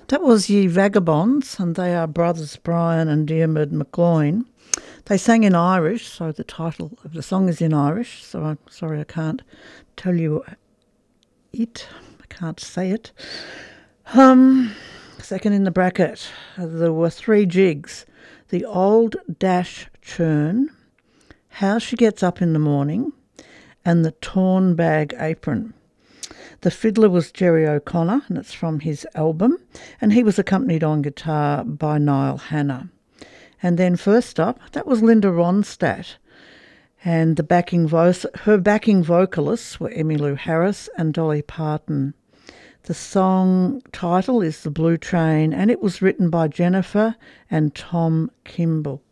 That was Ye Vagabonds, and they are brothers Brian and Diarmuid McLoyne. They sang in Irish, so the title of the song is in Irish, so I'm sorry I can't tell you it. I can't say it. Second in the bracket, there were three jigs. The Old Dash Churn, How She Gets Up in the Morning, and The Torn Bag Apron. The fiddler was Jerry O'Connor, and it's from his album, and he was accompanied on guitar by Niall Hanna. And then first up, that was Linda Ronstadt, and her backing vocalists were Emmylou Harris and Dolly Parton. The song title is The Blue Train, and it was written by Jennifer and Tom Kimball.